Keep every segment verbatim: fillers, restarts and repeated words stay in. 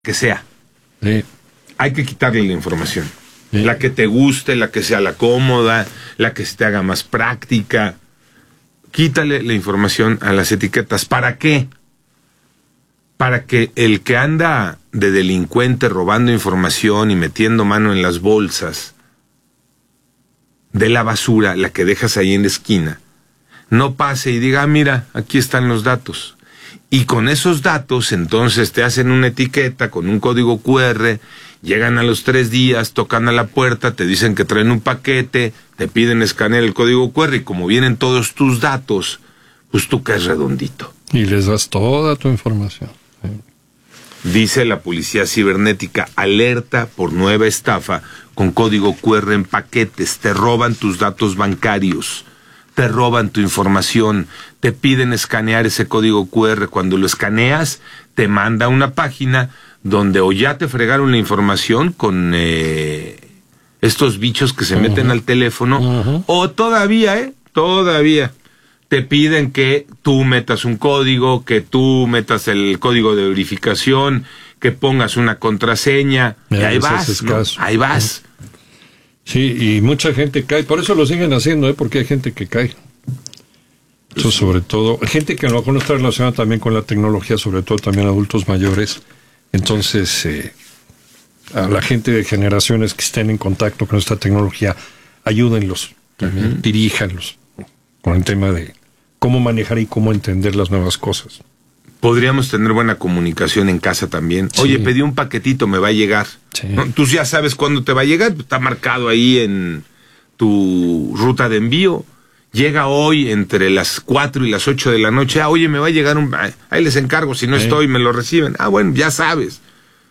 que sea. Sí. Hay que quitarle la información. Sí. La que te guste, la que sea la cómoda, la que se te haga más práctica. Quítale la información a las etiquetas. ¿Para qué? Para que el que anda de delincuente robando información y metiendo mano en las bolsas de la basura, la que dejas ahí en la esquina, no pase y diga, ah, mira, aquí están los datos. Y con esos datos, entonces te hacen una etiqueta con un código cu erre, llegan a los tres días, tocan a la puerta, te dicen que traen un paquete, te piden escanear el código cu erre y como vienen todos tus datos, pues tú caes redondito. Y les das toda tu información. Sí. Dice la policía cibernética, alerta por nueva estafa con código cu erre en paquetes, te roban tus datos bancarios. Te roban tu información, te piden escanear ese código cu erre. Cuando lo escaneas, te manda a una página donde o ya te fregaron la información con eh, estos bichos que se uh-huh. meten al teléfono, uh-huh. o todavía, ¿eh? Todavía te piden que tú metas un código, que tú metas el código de verificación, que pongas una contraseña, y ahí vas, ¿no? Ahí vas. Uh-huh. Sí, y mucha gente cae, por eso lo siguen haciendo, ¿eh? Porque hay gente que cae. Eso sobre todo, gente que a lo mejor no está relacionada también con la tecnología, sobre todo también adultos mayores. Entonces, eh, a la gente de generaciones que estén en contacto con esta tecnología, ayúdenlos, también, uh-huh. diríjanlos con el tema de cómo manejar y cómo entender las nuevas cosas. Podríamos tener buena comunicación en casa también. Sí. Oye, pedí un paquetito, me va a llegar. Sí. ¿No? Tú ya sabes cuándo te va a llegar, está marcado ahí en tu ruta de envío. Llega hoy entre las cuatro y las ocho de la noche. Ah, oye, me va a llegar un... Ahí les encargo, si no sí. estoy, me lo reciben. Ah, bueno, ya sabes.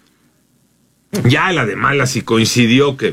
Ya la de mala si coincidió que...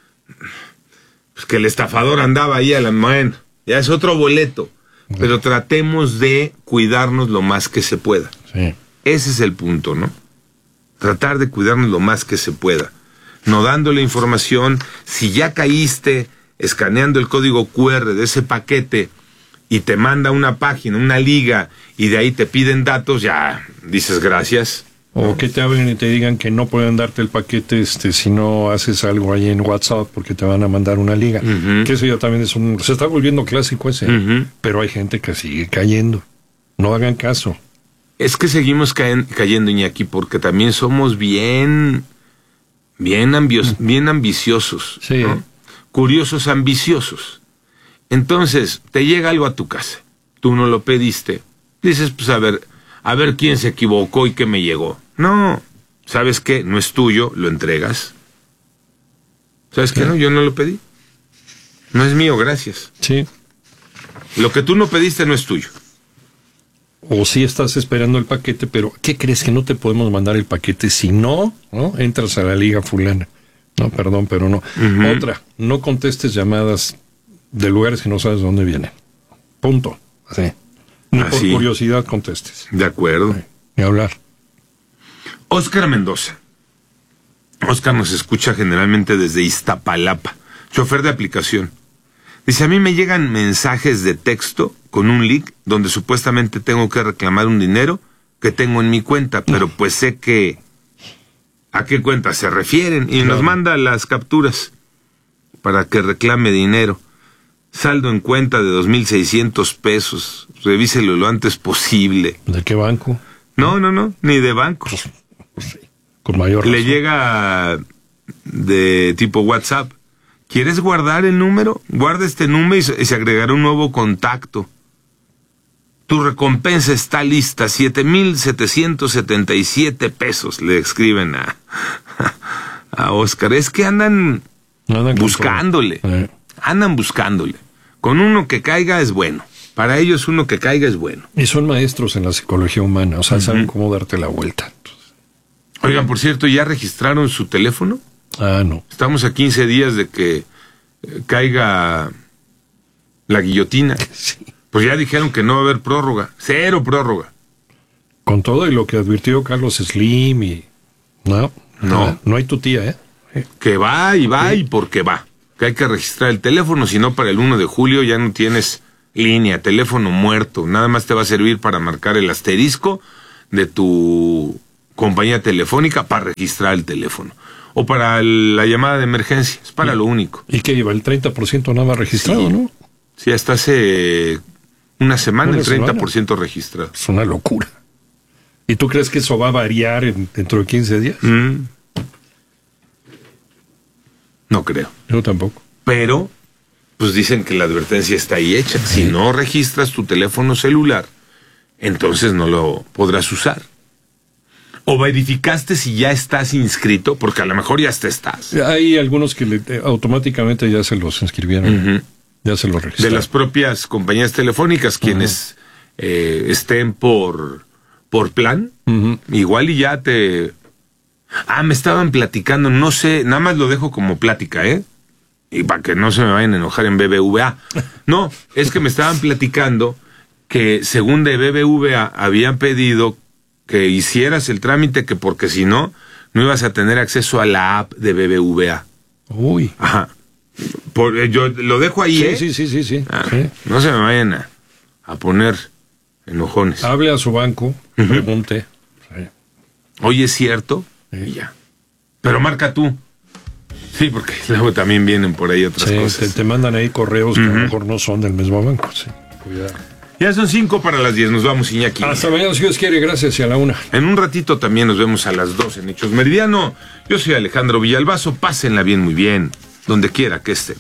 Pues que el estafador andaba ahí a la... Bueno, ya es otro boleto. Pero tratemos de cuidarnos lo más que se pueda. Sí. Ese es el punto, ¿no? Tratar de cuidarnos lo más que se pueda. No dándole información. Si ya caíste escaneando el código cu erre de ese paquete y te manda una página, una liga, y de ahí te piden datos, ya dices gracias. O que te hablen y te digan que no pueden darte el paquete este si no haces algo ahí en WhatsApp porque te van a mandar una liga. Uh-huh. Que eso ya también es un... Se está volviendo clásico ese. Uh-huh. Pero hay gente que sigue cayendo. No hagan caso. Es que seguimos ca- cayendo, Iñaki, porque también somos bien... Bien, ambios- uh-huh. bien ambiciosos. Sí. ¿no? Curiosos ambiciosos. Entonces, te llega algo a tu casa. Tú no lo pediste. Dices, pues a ver... A ver quién se equivocó y qué me llegó. No, ¿sabes qué? No es tuyo, lo entregas. ¿Sabes qué? No, yo no lo pedí. No es mío, gracias. Sí. Lo que tú no pediste no es tuyo. O sí estás esperando el paquete, pero ¿qué crees? Que no te podemos mandar el paquete si no, ¿no? Entras a la liga fulana. No, perdón, pero no. Uh-huh. Otra, no contestes llamadas de lugares que no sabes dónde vienen. Punto. Así. Ni por Así. curiosidad contestes. De acuerdo. Ni hablar. Óscar Mendoza. Óscar nos escucha generalmente desde Iztapalapa, chofer de aplicación. Dice, a mí me llegan mensajes de texto con un link donde supuestamente tengo que reclamar un dinero que tengo en mi cuenta, pero pues sé que a qué cuenta se refieren y claro. nos manda las capturas para que reclame dinero. Saldo en cuenta de dos mil seiscientos pesos. Revíselo lo antes posible. ¿De qué banco? No, no, no, ni de banco. Pues, pues sí, con mayor razón. Le llega de tipo WhatsApp. ¿Quieres guardar el número? Guarda este número y se, y se agregará un nuevo contacto. Tu recompensa está lista. siete mil setecientos setenta y siete pesos le escriben a, a Óscar. Es que andan, andan buscándole. Eh. Andan buscándole. Con uno que caiga es bueno. Para ellos uno que caiga es bueno. Y son maestros en la psicología humana, o sea, uh-huh. saben cómo darte la vuelta. Oigan, por cierto, ¿ya registraron su teléfono? Ah, no. Estamos a quince días de que eh, caiga la guillotina. Sí. Pues ya dijeron que no va a haber prórroga. Cero prórroga. Con todo y lo que advirtió Carlos Slim y... No, no, no, no hay tu tía, ¿eh? ¿eh? Que va y va sí. y porque va. Que hay que registrar el teléfono, si no para el uno de julio ya no tienes línea, teléfono muerto, nada más te va a servir para marcar el asterisco de tu compañía telefónica para registrar el teléfono. O para el, la llamada de emergencia. Es para ¿Y, lo único. ¿Y qué iba? El treinta por ciento nada más registrado, sí. ¿no? Sí, hasta hace una semana ¿Una el treinta por ciento semana? registrado. Es una locura. ¿Y tú crees que eso va a variar en, dentro de quince días? Mm. No creo. Yo tampoco. Pero, pues dicen que la advertencia está ahí hecha. Si no registras tu teléfono celular, entonces no lo podrás usar. O verificaste si ya estás inscrito, porque a lo mejor ya te estás. Hay algunos que le, eh, automáticamente ya se los inscribieron. Uh-huh. Ya se los registraron. De las propias compañías telefónicas, quienes uh-huh. eh, estén por, por plan, uh-huh. igual y ya te... Ah, me estaban platicando, no sé, nada más lo dejo como plática, ¿eh? Y para que no se me vayan a enojar en B B V A. No, es que me estaban platicando que según de B B V A habían pedido que hicieras el trámite, que porque si no, no ibas a tener acceso a la app de B B V A. Uy. Ajá. Por, yo lo dejo ahí, sí, ¿eh? Sí, sí, sí, sí. Ah, sí. No se me vayan a, a poner enojones. Hable a su banco, uh-huh. pregunte. Sí. Oye, ¿es cierto? Sí. Y ya. Pero marca tú. Sí, porque luego también vienen por ahí otras sí, cosas. Te, te mandan ahí correos uh-huh. que a lo mejor no son del mismo banco. Sí. Cuidado. Ya son cinco para las diez, nos vamos, Iñaki. Hasta mañana, si Dios quiere, gracias, y a la una. En un ratito también nos vemos a las dos en Hechos Meridiano. Yo soy Alejandro Villalbazo, pásenla bien, muy bien, donde quiera que estén.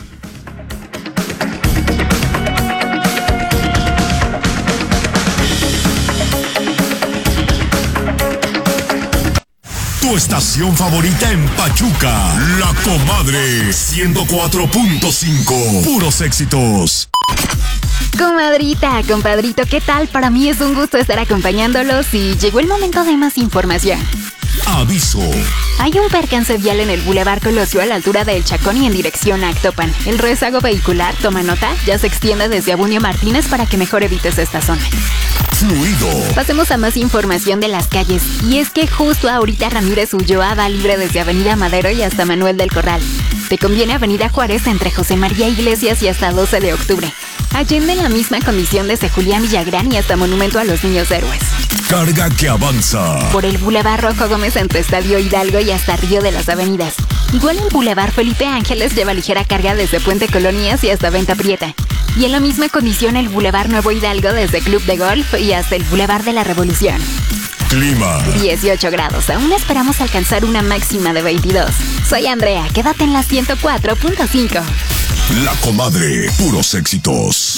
Tu estación favorita en Pachuca, La Comadre, ciento cuatro punto cinco, puros éxitos. Comadrita, compadrito, ¿qué tal? Para mí es un gusto estar acompañándolos y llegó el momento de más información. Aviso. Hay un percance vial en el Boulevard Colosio a la altura del Chacón y en dirección a Actopan. El rezago vehicular, toma nota, ya se extiende desde Abunio Martínez para que mejor evites esta zona. Fluido. Pasemos a más información de las calles. Y es que justo ahorita Ramírez Ulloa va libre desde Avenida Madero y hasta Manuel del Corral. Te conviene Avenida Juárez entre José María Iglesias y hasta doce de octubre. Allende en la misma condición desde Julián Villagrán y hasta Monumento a los Niños Héroes. Carga que avanza. Por el Boulevard Rojo Gómez entre Estadio Hidalgo y hasta Río de las Avenidas. Igual el Boulevard Felipe Ángeles lleva ligera carga desde Puente Colonias y hasta Venta Prieta. Y en la misma condición el Boulevard Nuevo Hidalgo desde Club de Golf y hasta el Boulevard de la Revolución. Clima. dieciocho grados. Aún esperamos alcanzar una máxima de veintidós. Soy Andrea. Quédate en la ciento cuatro punto cinco. La Comadre. Puros éxitos.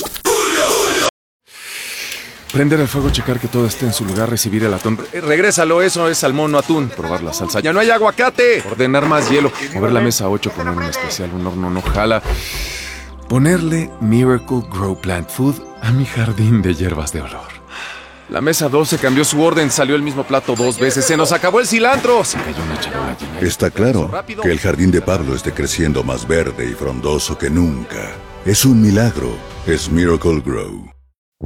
Prender el fuego, checar que todo esté en su lugar, recibir el atún. Eh, regrésalo, eso es salmón, no atún. Probar la salsa. ¡Ya no hay aguacate! Ordenar más hielo. Mover la mesa ocho, poner un especial, un horno no jala. Ponerle Miracle Grow Plant Food a mi jardín de hierbas de olor. La mesa doce cambió su orden, salió el mismo plato dos veces. ¡Se nos acabó el cilantro! Se cayó una charola llena. Está claro que el jardín de Pablo esté creciendo más verde y frondoso que nunca. Es un milagro. Es Miracle Grow.